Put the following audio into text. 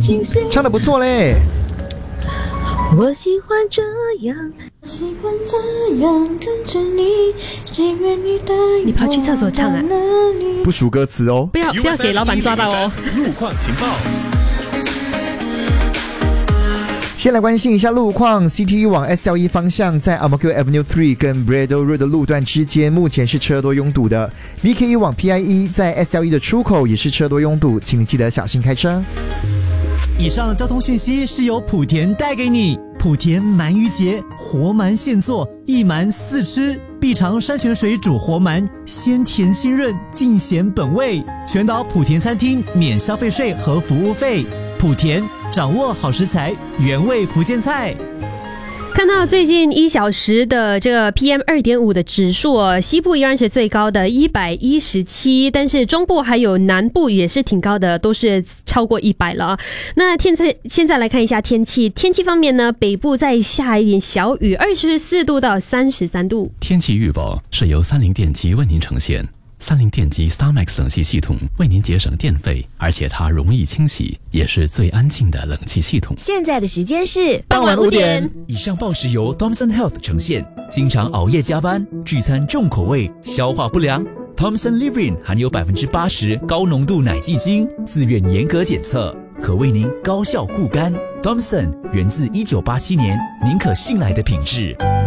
唱得不错嘞。 我喜欢这样，喜欢这样跟着你，谁愿意答应？ 你跑去厕所唱啊？ 不数歌词哦， 不要给老板抓到哦。 路况情报。 先来关心一下路况 ，CTE 往 SL1 方向在 Ang Mo Kio Avenue 3跟 Braddell Road 的路段之间，目前是车多拥堵的。BKE 往 PIE 在 SL1 的出口也是车多拥堵，请记得小心开车。 以上交通讯息是由莆田带给你。莆田鳗鱼节，活鳗现做，一鳗4吃，必尝山泉水煮活鳗，鲜甜清润，尽显本味。全岛莆田餐厅免消费税和服务费。莆田掌握好食材，原味福建菜。 看到最近1小时的这个 PM2.5 的指数哦，西部依然是最高的117，但是中部还有南部也是挺高的，都是超过100了。那现在来看一下天气方面呢，北部在下一点小雨，24度到33度。 天气预报是由30电机为您呈现。30电机 StarMax 冷气系统为您节省电费，而且它容易清洗，也是最安静的冷气系统。 现在的时间是傍晚5点。 以上报时由 Thomson Health 呈现。经常熬夜加班、聚餐重口味、消化不良 ，Thomson Livin 含有80%高浓度奶蓟精，自愿严格检测，可为您高效护肝。Thomson 源自1987年，您可信赖的品质。